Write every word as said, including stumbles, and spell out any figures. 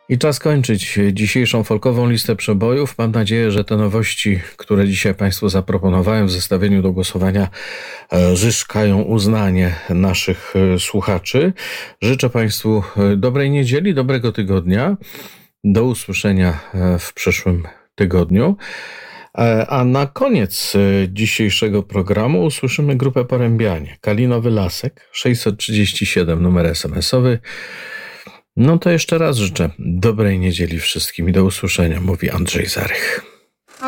I czas kończyć dzisiejszą folkową listę przebojów. Mam nadzieję, że te nowości, które dzisiaj Państwu zaproponowałem w zestawieniu do głosowania, zyskają uznanie naszych słuchaczy. Życzę Państwu dobrej niedzieli, dobrego tygodnia. Do usłyszenia w przyszłym tygodniu. A na koniec dzisiejszego programu usłyszymy grupę Porębianie. Kalinowy Lasek, sześćset trzydzieści siedem, numer es em esowy. No to jeszcze raz życzę dobrej niedzieli wszystkim i do usłyszenia, mówi Andrzej Zarych.